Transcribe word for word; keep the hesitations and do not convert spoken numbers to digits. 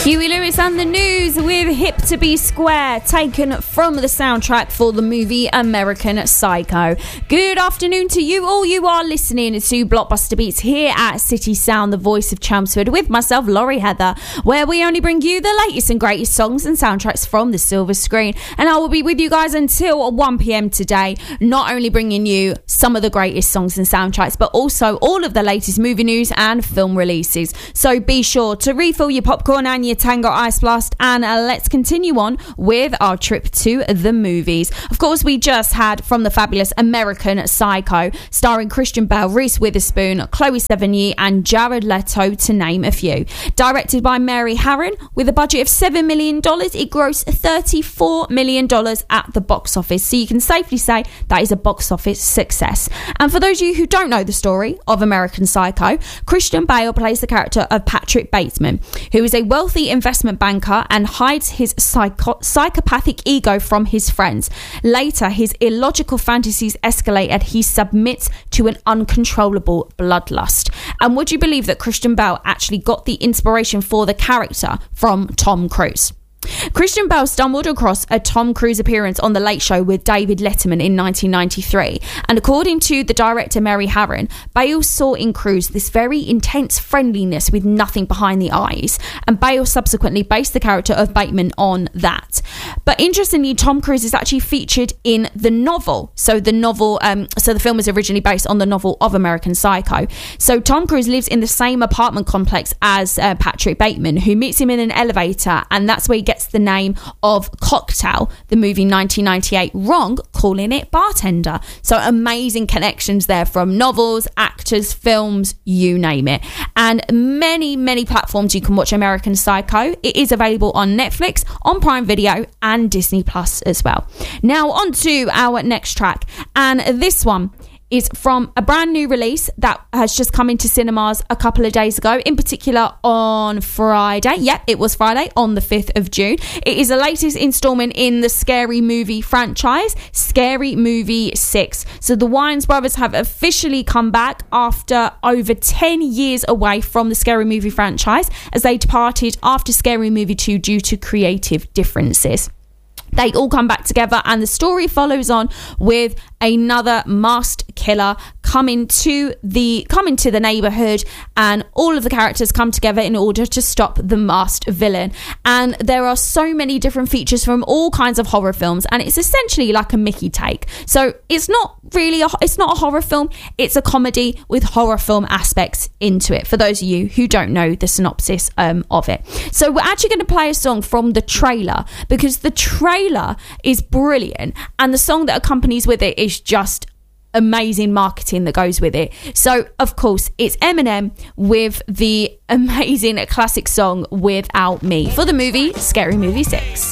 Huey Lewis and the News with Hip to Be Square, taken from the soundtrack for the movie American Psycho. Good afternoon to you all. You are listening to Blockbuster Beats here at City Sound, the voice of Chelmsford, with myself, Laurie Heather, where we only bring you the latest and greatest songs and soundtracks from the silver screen. And I will be with you guys until one p.m. today, not only bringing you some of the greatest songs and soundtracks, but also all of the latest movie news and film releases. So be sure to refill your popcorn and your Tango Ice Blast, and uh, let's continue on with our trip to the movies. Of course, we just had from the fabulous American Psycho, starring Christian Bale, Reese Witherspoon, Chloe Sevigny and Jared Leto, to name a few. Directed by Mary Harron, with a budget of seven million dollars, it grossed thirty-four million dollars at the box office, so you can safely say that is a box office success. And for those of you who don't know the story of American Psycho, Christian Bale plays the character of Patrick Bateman, who is a wealthy investment banker and hides his psycho- psychopathic ego from his friends. Later, his illogical fantasies escalate and he submits to an uncontrollable bloodlust. And would you believe that Christian Bale actually got the inspiration for the character from Tom Cruise? Christian Bale stumbled across a Tom Cruise appearance on The Late Show with David Letterman in nineteen ninety-three, and according to the director Mary Harron, Bale saw in Cruise this very intense friendliness with nothing behind the eyes, and Bale subsequently based the character of Bateman on that. But interestingly, Tom Cruise is actually featured in the novel. So the novel, um, so the film was originally based on the novel of American Psycho. So Tom Cruise lives in the same apartment complex as uh, Patrick Bateman, who meets him in an elevator, and that's where he gets the name of Cocktail, the movie nineteen ninety-eight, wrong, calling it Bartender. So amazing connections there from novels, actors, films, you name it. And many, many platforms you can watch American Psycho. It is available on Netflix, on Prime Video, and Disney Plus as well. Now on to our next track, and this one is from a brand new release that has just come into cinemas a couple of days ago, in particular on Friday. Yep, it was Friday, on the fifth of June. It is the latest installment in the Scary Movie franchise, Scary Movie six. So the Wayans brothers have officially come back after over ten years away from the Scary Movie franchise, as they departed after Scary Movie two due to creative differences. They all come back together, and the story follows on with another masked killer coming to the coming to the neighborhood, and all of the characters come together in order to stop the masked villain. And there are so many different features from all kinds of horror films, and it's essentially like a Mickey take. So it's not really a, it's not a horror film, it's a comedy with horror film aspects into it, for those of you who don't know the synopsis um, of it. So we're actually going to play a song from the trailer, because the trailer is brilliant, and the song that accompanies with it is just amazing marketing that goes with it. So of course it's Eminem with the amazing classic song Without Me, for the movie Scary Movie six.